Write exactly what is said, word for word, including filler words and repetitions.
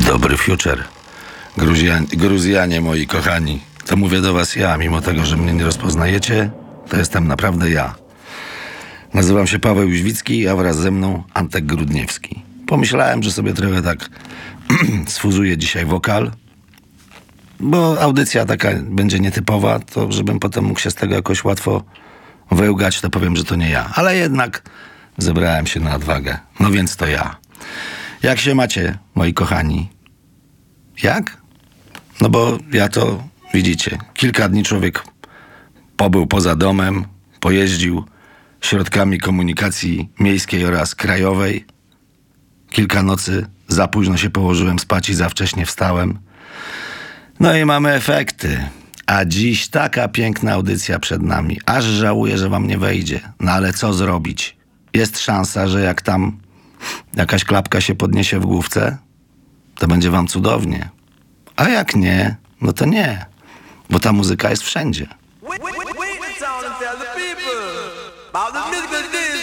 Dobry future. Gruzjan, Gruzjanie moi kochani. To mówię do was ja, mimo tego, że mnie nie rozpoznajecie, to jestem naprawdę ja. Nazywam się Paweł Jóźwicki, a wraz ze mną Antek Grudniewski. Pomyślałem, że sobie trochę tak sfuzuję dzisiaj wokal, bo audycja taka będzie nietypowa, to żebym potem mógł się z tego jakoś łatwo wyłgać, to powiem, że to nie ja. Ale jednak zebrałem się na odwagę. No więc to ja. Jak się macie, moi kochani? Jak? No bo ja to, widzicie, kilka dni człowiek pobył poza domem, pojeździł środkami komunikacji miejskiej oraz krajowej. Kilka nocy za późno się położyłem spać i za wcześnie wstałem. No i mamy efekty. A dziś taka piękna audycja przed nami. Aż żałuję, że wam nie wejdzie. No ale co zrobić? Jest szansa, że jak tam jakaś klapka się podniesie w główce, to będzie wam cudownie. A jak nie, no to nie. Bo ta muzyka jest wszędzie. Wait, wait, wait, wait, and tell the people about the musical